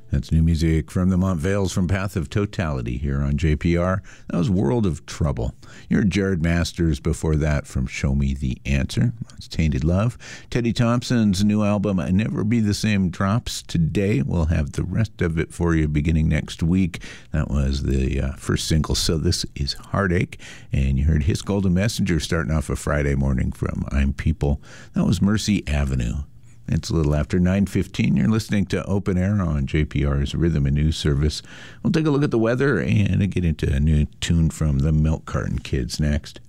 That's new music from the Montvales from Path of Totality here on JPR. That was World of Trouble. You heard Jared Masters before that from Show Me the Answer. That's Tainted Love. Teddy Thompson's new album, Never Be the Same, drops today. We'll have the rest of it for you beginning next week. That was the first single, So This Is Heartache. And you heard His Golden Messenger starting off a Friday morning from I'm People. That was Mercy Avenue. It's a little after 9:15. You're listening to Open Air on JPR's Rhythm and News Service. We'll take a look at the weather and get into a new tune from the Milk Carton Kids next.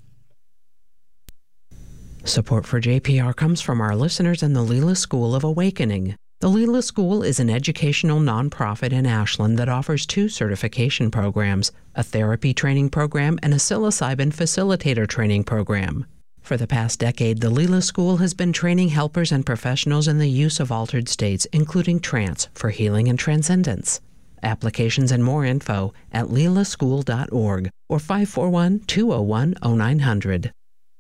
Support for JPR comes from our listeners in the Leela School of Awakening. The Leela School is an educational nonprofit in Ashland that offers 2 certification programs, a therapy training program and a psilocybin facilitator training program. For the past decade, the Leela School has been training helpers and professionals in the use of altered states, including trance, for healing and transcendence. Applications and more info at leelaschool.org or 541-201-0900.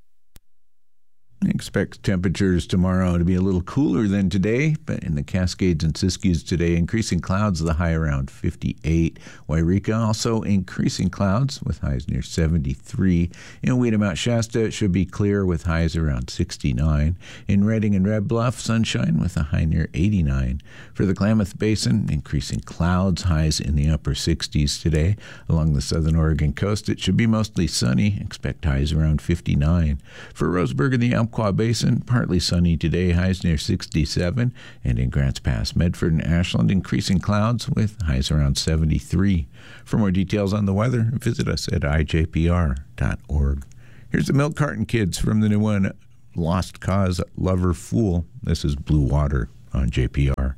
Expect temperatures tomorrow to be a little cooler than today, but in the Cascades and Siskiyous today, increasing clouds, the high around 58. Wairika also increasing clouds with highs near 73. In Weeda Mount Shasta, it should be clear with highs around 69. In Redding and Red Bluff, sunshine with a high near 89. For the Klamath Basin, increasing clouds, highs in the upper 60s today. Along the southern Oregon coast, it should be mostly sunny. Expect highs around 59. For Roseburg and the Umpqua Basin, partly sunny today, highs near 67. And in Grants Pass, Medford and Ashland, increasing clouds with highs around 73. For more details on the weather, visit us at ijpr.org. Here's the Milk Carton Kids from the new one, Lost Cause Lover Fool. This is Blue Water on JPR.